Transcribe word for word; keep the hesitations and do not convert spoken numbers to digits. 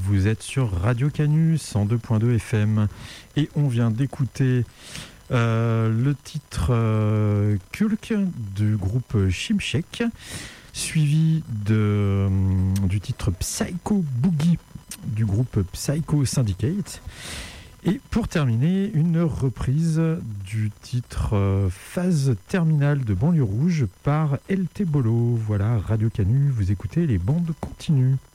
vous êtes sur Radio Canu cent deux point deux F M et on vient d'écouter euh, le titre euh, Kulk du groupe Shimshek, suivi de, euh, du titre Psycho Boogie du groupe Psycho Syndicate. Et pour terminer, une reprise du titre euh, Phase terminale de Banlieue Rouge par L T Bolo. Voilà, Radio Canu, vous écoutez les bandes continues.